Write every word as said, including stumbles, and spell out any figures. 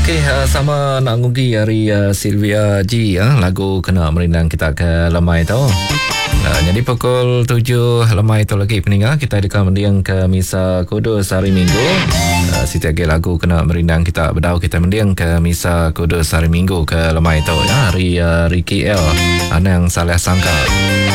Okey, uh, sama nak ngugi hari uh, Sylvia G ya, lagu kena merindang kita ke lemai tu. Uh, jadi pukul tujuh lemai tu lagi peninggal kita dekat mendiang ke Misa Kudus hari Minggu. Uh, Siti lagi lagu kena merindang kita berdau kita mendiang ke Misa Kudus hari Minggu ke lemai tu ya, hari uh, Ricky L. Anang salah sangka.